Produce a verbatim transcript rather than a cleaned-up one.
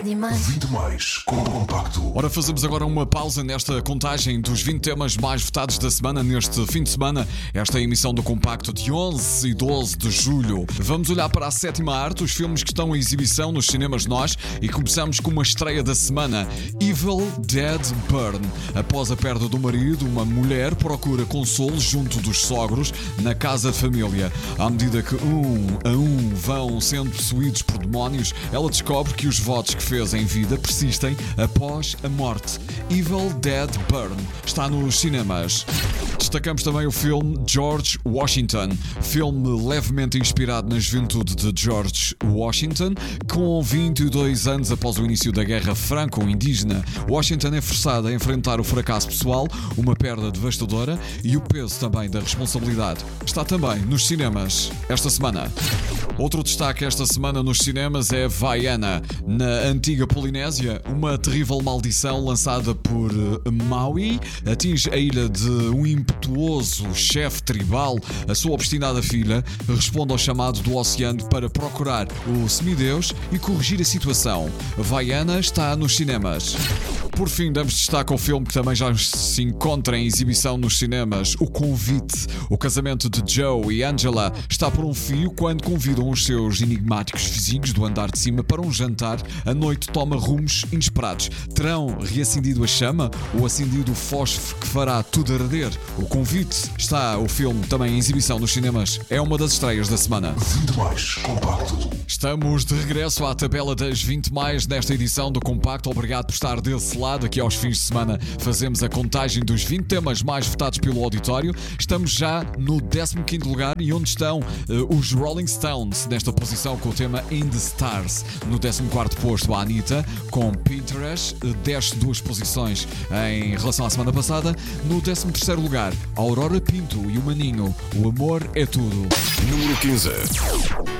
Demais. vinte mais com o Compacto. Ora, fazemos agora uma pausa nesta contagem dos vinte temas mais votados da semana, neste fim de semana. Esta é a emissão do Compacto de onze e doze de julho. Vamos olhar para a sétima arte, os filmes que estão em exibição nos cinemas nós, e começamos com uma estreia da semana: Evil Dead Burn. Após a perda do marido, uma mulher procura consolo junto dos sogros na casa de família. À medida que um a um vão sendo possuídos por demónios, ela descobre que os votos que fez em vida persistem após a morte. Evil Dead Burn está nos cinemas. Destacamos também o filme George Washington, filme levemente inspirado na juventude de George Washington. Com vinte e dois anos após o início da Guerra Franco-Indígena, Washington é forçado a enfrentar o fracasso pessoal, uma perda devastadora e o peso também da responsabilidade. Está também nos cinemas esta semana. Outro destaque esta semana nos cinemas é Vaiana. Na antiga Polinésia, uma terrível maldição lançada por Maui atinge a ilha de um impetuoso chefe tribal. A sua obstinada filha responde ao chamado do oceano para procurar o semideus e corrigir a situação. Vaiana está nos cinemas. Por fim, damos destaque ao filme que também já se encontra em exibição nos cinemas, O Convite. O casamento de Joe e Angela está por um fio quando convidam os seus enigmáticos vizinhos do andar de cima para um jantar. A noite toma rumos inesperados. Terão reacendido a chama ou acendido o fósforo que fará tudo arder? O Convite está o filme também em exibição nos cinemas. É uma das estreias da semana. vinte mais Compacto. Estamos de regresso à tabela das vinte mais nesta edição do Compacto. Obrigado por estar desse lado. Aqui aos fins de semana fazemos a contagem dos vinte temas mais votados pelo auditório. Estamos já no décimo quinto lugar, e onde estão uh, os Rolling Stones nesta posição com o tema In the Stars. No décimo quarto posto, a Anitta com Pinterest, uh, desce duas posições em relação à semana passada. No décimo terceiro lugar, a Aurora Pinto e o Maninho, O Amor é Tudo. Número quinze.